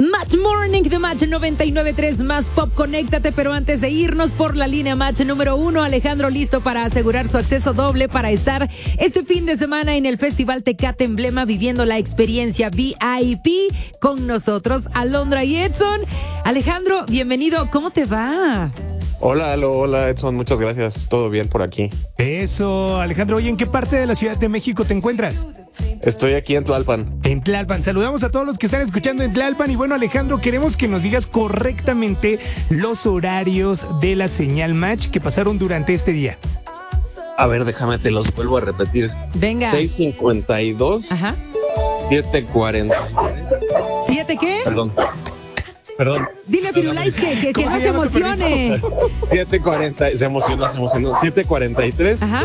Match Morning de Match 99.3 más Pop, conéctate, pero antes de irnos por la línea Match número 1, Alejandro listo para asegurar su acceso doble para estar este fin de semana en el Festival Tecate Emblema viviendo la experiencia VIP con nosotros, Alondra y Edson. Alejandro, bienvenido, ¿cómo te va? Hola Edson, muchas gracias, todo bien por aquí. Eso, Alejandro, oye, ¿en qué parte de la Ciudad de México te encuentras? Estoy aquí en Tlalpan. En Tlalpan, saludamos a todos los que están escuchando en Tlalpan y bueno, Alejandro, queremos que nos digas correctamente los horarios de la señal Match que pasaron durante este día. A ver, déjame, te los vuelvo a repetir. Venga. 6:52. Ajá. 7:40. ¿7 qué? Perdón. Dile a Firulais que no se emocione. 7:40, se emocionó. 7:43. Ajá.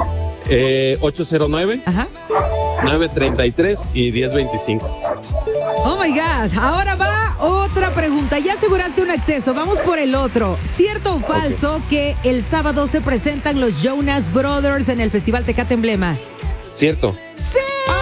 8:09. Ajá. 9:33 y 10:25. Oh my God, ahora va otra pregunta. Ya aseguraste un acceso, vamos por el otro. ¿Cierto o falso que el sábado se presentan los Jonas Brothers en el Festival Tecate Emblema? Cierto. ¡Sí!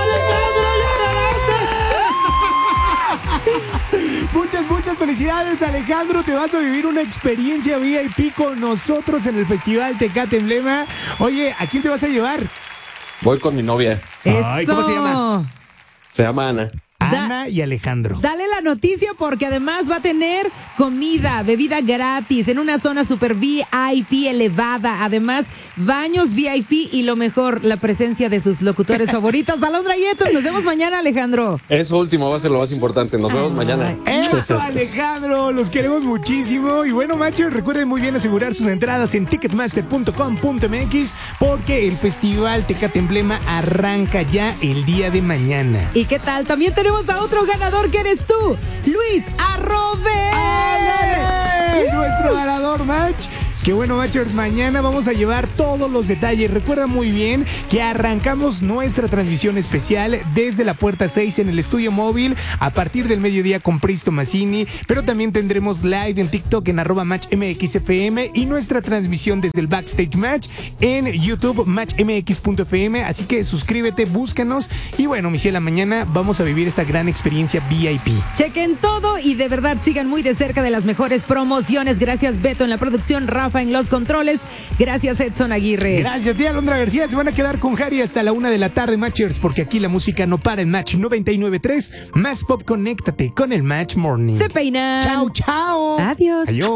Muchas felicidades, Alejandro. Te vas a vivir una experiencia VIP con nosotros en el Festival Tecate Emblema. Oye, ¿a quién te vas a llevar? Voy con mi novia. Ay, ¿cómo se llama? Se llama Ana. Ana y Alejandro. Dale la noticia porque además va a tener comida, bebida gratis en una zona super VIP elevada. Además, baños VIP y lo mejor, la presencia de sus locutores favoritos. Alondra y Edson, nos vemos mañana, Alejandro. Eso último va a ser lo más importante. Nos vemos mañana. Eso, Alejandro, los queremos muchísimo. Y bueno, machos, recuerden muy bien asegurar sus entradas en ticketmaster.com.mx porque el Festival Tecate Emblema arranca ya el día de mañana. ¿Y qué tal? También tenemos a otro ganador que eres tú, Luis Arrobe. ¡Ale! Nuestro ganador, Match. Qué bueno, Matchers, mañana vamos a llevar todos los detalles. Recuerda muy bien que arrancamos nuestra transmisión especial desde la puerta 6 en el estudio móvil a partir del mediodía con Pristo Massini, pero también tendremos live en TikTok en @MatchMXFM y nuestra transmisión desde el Backstage Match en YouTube MatchMX.fm, así que suscríbete, búscanos y bueno, mi ciela, mañana vamos a vivir esta gran experiencia VIP. Chequen todo y de verdad sigan muy de cerca de las mejores promociones. Gracias, Beto, en la producción, Rafa en los controles. Gracias, Edson Aguirre. Gracias, tía Alondra García. Se van a quedar con Harry hasta la 1 de la tarde, Matchers, porque aquí la música no para en Match 99.3. Más Pop, conéctate con el Match Morning. Se peinan. Chao, chao. Adiós. Adiós.